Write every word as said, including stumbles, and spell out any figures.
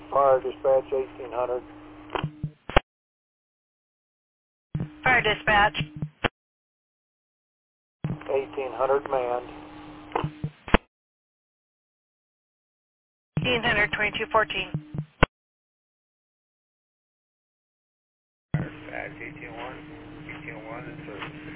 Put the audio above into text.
Fire dispatch eighteen hundred. Fire dispatch. eighteen hundred manned. eighteen hundred, twenty-two fourteen. Fire dispatch eighteen one. eighteen one is service.